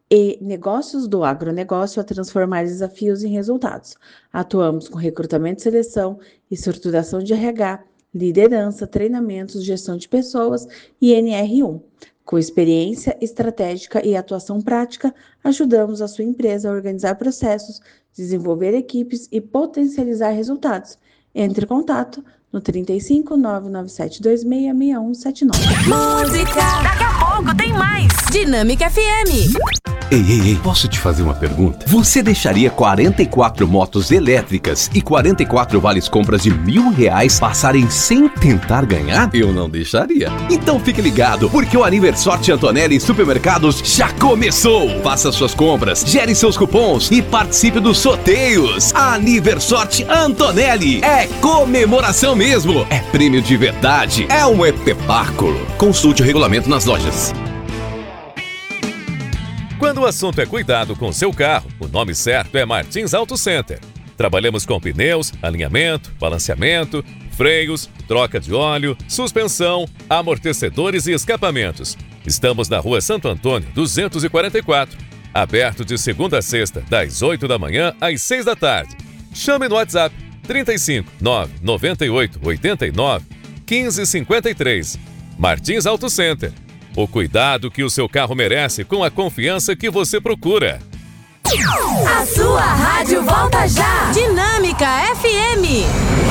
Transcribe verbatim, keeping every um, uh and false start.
e negócios do agronegócio a transformar desafios em resultados. Atuamos com recrutamento e seleção, estruturação de R H, liderança, treinamentos, gestão de pessoas e N R um. Com experiência estratégica e atuação prática, ajudamos a sua empresa a organizar processos, desenvolver equipes e potencializar resultados. Entre em contato no trinta e cinco, nove nove sete dois seis, seis um sete nove. Música! Daqui a pouco tem mais! Dinâmica F M. Ei, ei, ei, posso te fazer uma pergunta? Você deixaria quarenta e quatro motos elétricas e quarenta e quatro vales compras de mil reais passarem sem tentar ganhar? Eu não deixaria. Então fique ligado, porque o Aniversorte Antonelli Supermercados já começou! Faça suas compras, gere seus cupons e participe dos sorteios. Aniversorte Antonelli é comemoração mesmo, é prêmio de verdade, é um espetáculo. Consulte o regulamento nas lojas. Quando o assunto é cuidado com seu carro, o nome certo é Martins Auto Center. Trabalhamos com pneus, alinhamento, balanceamento, freios, troca de óleo, suspensão, amortecedores e escapamentos. Estamos na Rua Santo Antônio, duzentos e quarenta e quatro. Aberto de segunda a sexta, das oito da manhã às seis da tarde. Chame no WhatsApp trinta e cinco, nove nove oito, oito nove, um cinco cinco três. Martins Auto Center. O cuidado que o seu carro merece com a confiança que você procura. A sua rádio volta já. Dinâmica F M.